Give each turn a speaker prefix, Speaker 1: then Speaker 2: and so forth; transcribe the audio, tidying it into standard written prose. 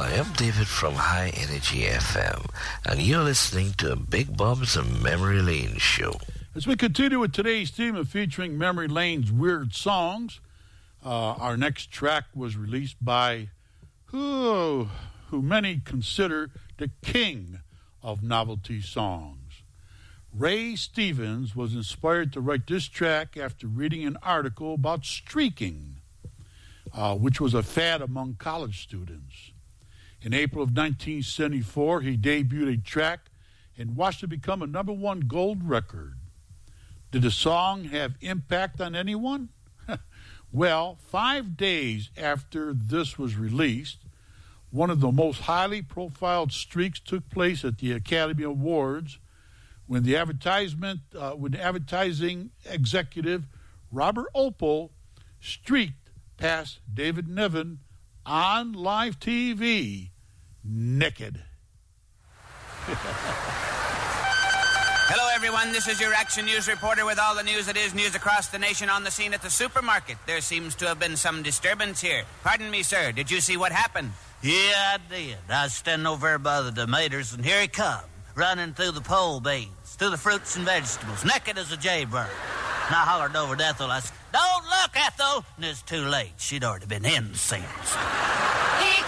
Speaker 1: Hi, I'm David from High Energy FM, and you're listening to Big Bob's Memory Lane Show.
Speaker 2: As we continue with today's theme of featuring Memory Lane's weird songs, our next track was released by who many consider the king of novelty songs. Ray Stevens was inspired to write this track after reading an article about streaking, which was a fad among college students. In April of 1974, he debuted a track and watched it become a #1 gold record. Did the song have impact on anyone? Well, 5 days after this was released, one of the most highly profiled streaks took place at the Academy Awards when the advertising executive Robert Opel streaked past David Niven on live TV naked.
Speaker 3: Hello, everyone. This is your Action News reporter with all the news that is news across the nation on the scene at the supermarket. There seems to have been some disturbance here. Pardon me, sir. Did you see what happened?
Speaker 4: Yeah, I did. I was standing over there by the tomatoes, and here he come, running through the pole beans, through the fruits and vegetables, naked as a jaybird. And I hollered over to Ethel. I said, "Don't look, Ethel!" And it's too late. She'd already been incensed.
Speaker 5: He